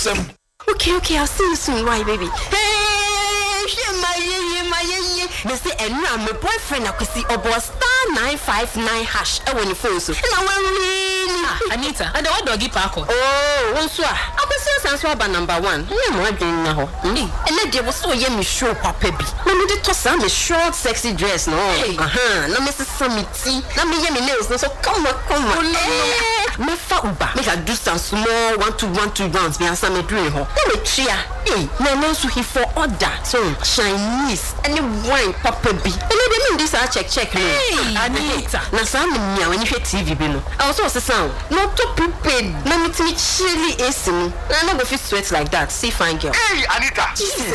Awesome. Okay, I'll see you soon. Why, baby? Hey, my Mr. Enra, my boyfriend, I could see about *959# when you phone so. And I went Anita, and the old doggy parko. Oh, one swa. I could see answer about number 1. No more doing now. And then there was so yummy show, Papa. No, me to some short, sexy dress, no. No, Mrs. Samiti. No, me yummy nails, no. So come on. Me fauba. Make a do some small 1-2 rounds. Me and some dream ho. Let me cheer. Hey, no, so he for order. So Chinese and wine, Papa B. And they mean this. I check. Hey, Anita. Na some me when you hear TV bi no. I also say sound. Not to prepared. Na me chilly AC. Na no go fit sweat like that. See fine girl. Hey, Anita. Jesus.